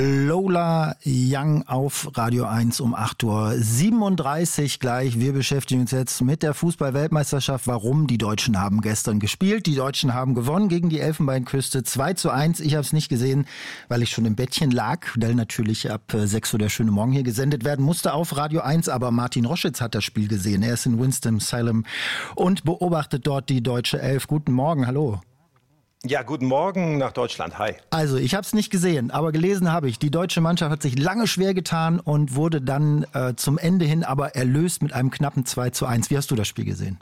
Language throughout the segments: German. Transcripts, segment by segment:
Lola Young auf Radio 1 um 8:37 Uhr gleich. Wir beschäftigen uns jetzt mit der Fußball-Weltmeisterschaft. Warum? Die Deutschen haben gestern gespielt. Die Deutschen haben gewonnen gegen die Elfenbeinküste 2:1. Ich habe es nicht gesehen, weil ich schon im Bettchen lag, weil natürlich ab 6 Uhr der schöne Morgen hier gesendet werden musste auf Radio 1. Aber Martin Roschitz hat das Spiel gesehen. Er ist in Winston-Salem und beobachtet dort die deutsche Elf. Guten Morgen, hallo. Ja, guten Morgen nach Deutschland. Hi. Also, ich habe es nicht gesehen, aber gelesen habe ich. Die deutsche Mannschaft hat sich lange schwer getan und wurde dann zum Ende hin aber erlöst mit einem knappen 2:1. Wie hast du das Spiel gesehen?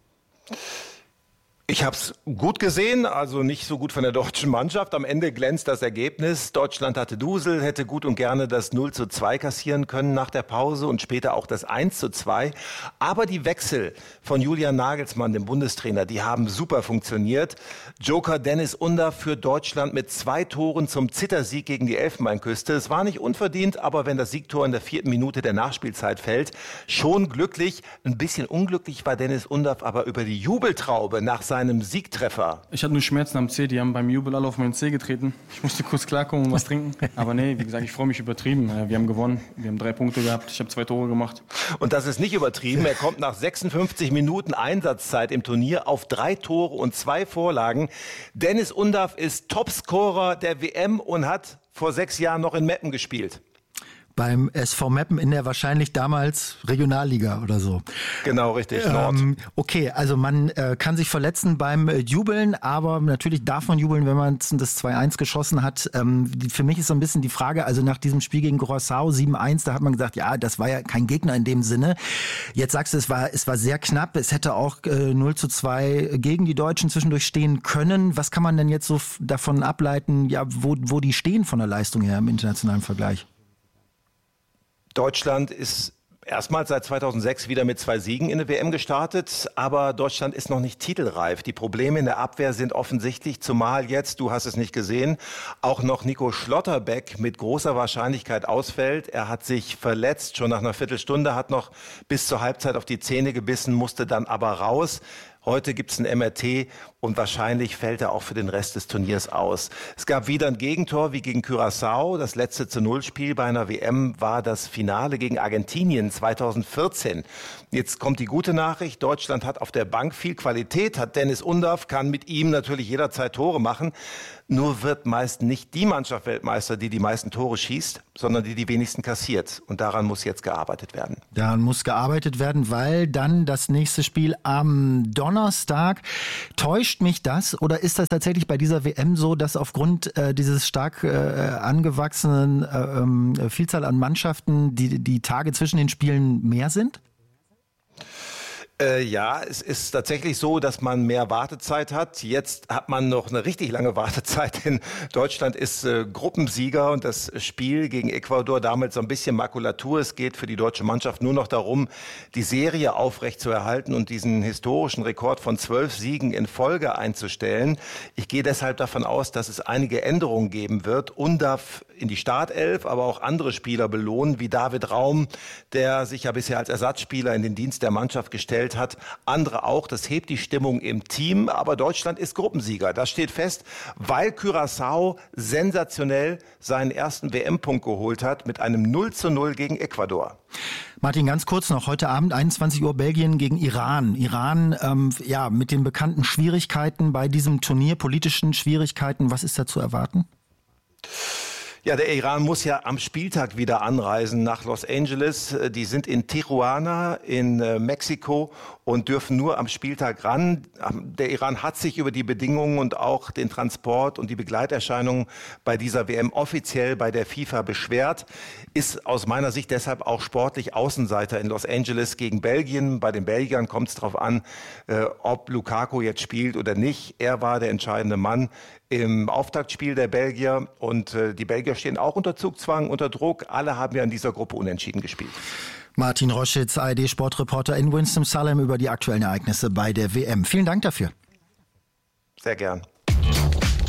Ich habe es gut gesehen, also nicht so gut von der deutschen Mannschaft. Am Ende glänzt das Ergebnis. Deutschland hatte Dusel, hätte gut und gerne das 0:2 kassieren können nach der Pause und später auch das 1:2. Aber die Wechsel von Julian Nagelsmann, dem Bundestrainer, die haben super funktioniert. Joker Dennis Undaff für Deutschland mit 2 Toren zum Zittersieg gegen die Elfenbeinküste. Es war nicht unverdient, aber wenn das Siegtor in der 4. Minute der Nachspielzeit fällt, schon glücklich. Ein bisschen unglücklich war Dennis Undaff aber über die Jubeltraube nach seinem Siegtreffer. Ich hatte nur Schmerzen am Zeh, die haben beim Jubel alle auf meinen Zeh getreten. Ich musste kurz klarkommen und was trinken. Aber nee, wie gesagt, ich freue mich übertrieben. Wir haben gewonnen, wir haben 3 Punkte gehabt, ich habe 2 Tore gemacht. Und das ist nicht übertrieben. Er kommt nach 56 Minuten Einsatzzeit im Turnier auf 3 Tore und 2 Vorlagen. Dennis Undaff ist Topscorer der WM und hat vor 6 Jahren noch in Meppen gespielt. Beim SV Meppen in der wahrscheinlich damals Regionalliga oder so. Genau, richtig, Nord. Okay, also man kann sich verletzen beim Jubeln, aber natürlich darf man jubeln, wenn man das 2:1 geschossen hat. Für mich ist so ein bisschen die Frage, also nach diesem Spiel gegen Curaçao 7:1, da hat man gesagt, ja, das war ja kein Gegner in dem Sinne. Jetzt sagst du, es war sehr knapp, es hätte auch 0:2 gegen die Deutschen zwischendurch stehen können. Was kann man denn jetzt so davon ableiten, ja, wo die stehen von der Leistung her im internationalen Vergleich? Deutschland ist erstmals seit 2006 wieder mit 2 Siegen in der WM gestartet, aber Deutschland ist noch nicht titelreif. Die Probleme in der Abwehr sind offensichtlich, zumal jetzt, du hast es nicht gesehen, auch noch Nico Schlotterbeck mit großer Wahrscheinlichkeit ausfällt. Er hat sich verletzt, schon nach einer Viertelstunde, hat noch bis zur Halbzeit auf die Zähne gebissen, musste dann aber raus. Heute gibt es ein MRT und wahrscheinlich fällt er auch für den Rest des Turniers aus. Es gab wieder ein Gegentor wie gegen Curaçao. Das letzte 0:0-Spiel bei einer WM war das Finale gegen Argentinien 2014. Jetzt kommt die gute Nachricht. Deutschland hat auf der Bank viel Qualität, hat Dennis Undaff, kann mit ihm natürlich jederzeit Tore machen. Nur wird meist nicht die Mannschaft Weltmeister, die die meisten Tore schießt, sondern die wenigsten kassiert. Und daran muss jetzt gearbeitet werden. Daran muss gearbeitet werden, weil dann das nächste Spiel am Donnerstag. Täuscht mich das oder ist das tatsächlich bei dieser WM so, dass aufgrund dieses stark angewachsenen Vielzahl an Mannschaften die Tage zwischen den Spielen mehr sind? Ja, es ist tatsächlich so, dass man mehr Wartezeit hat. Jetzt hat man noch eine richtig lange Wartezeit, denn Deutschland ist Gruppensieger und das Spiel gegen Ecuador damals so ein bisschen Makulatur. Es geht für die deutsche Mannschaft nur noch darum, die Serie aufrechtzuerhalten und diesen historischen Rekord von 12 Siegen in Folge einzustellen. Ich gehe deshalb davon aus, dass es einige Änderungen geben wird. Undaff in die Startelf, aber auch andere Spieler belohnen, wie David Raum, der sich ja bisher als Ersatzspieler in den Dienst der Mannschaft gestellt hat. Andere auch. Das hebt die Stimmung im Team. Aber Deutschland ist Gruppensieger. Das steht fest, weil Curaçao sensationell seinen ersten WM-Punkt geholt hat mit einem 0:0 gegen Ecuador. Martin, ganz kurz noch. Heute Abend 21 Uhr Belgien gegen Iran. Iran, mit den bekannten Schwierigkeiten bei diesem Turnier, politischen Schwierigkeiten. Was ist da zu erwarten? Ja, der Iran muss ja am Spieltag wieder anreisen nach Los Angeles. Die sind in Tijuana in Mexiko und dürfen nur am Spieltag ran. Der Iran hat sich über die Bedingungen und auch den Transport und die Begleiterscheinungen bei dieser WM offiziell bei der FIFA beschwert, ist aus meiner Sicht deshalb auch sportlich Außenseiter in Los Angeles gegen Belgien. Bei den Belgiern kommt es darauf an, ob Lukaku jetzt spielt oder nicht. Er war der entscheidende Mann im Auftaktspiel der Belgier und die Belgier stehen auch unter Zugzwang, unter Druck. Alle haben ja in dieser Gruppe unentschieden gespielt. Martin Roschitz, ARD-Sportreporter in Winston-Salem über die aktuellen Ereignisse bei der WM. Vielen Dank dafür. Sehr gern.